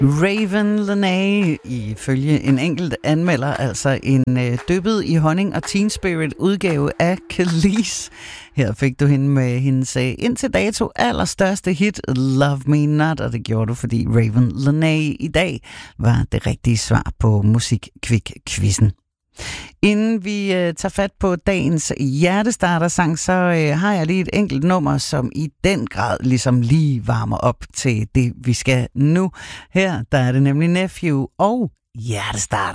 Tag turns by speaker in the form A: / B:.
A: Raven Lenae, ifølge en enkelt anmelder, altså en dyppet i honning og Teen Spirit udgave af Kelis. Her fik du hende med hendes indtil dato allerstørste hit, Love Me Not, og det gjorde du, fordi Raven Lenae i dag var det rigtige svar på Musikquick-quizzen. Inden vi tager fat på dagens hjertestarter-sang, så har jeg lige et enkelt nummer, som i den grad ligesom lige varmer op til det, vi skal nu. Her der er det nemlig Nephew og Hjertestarter.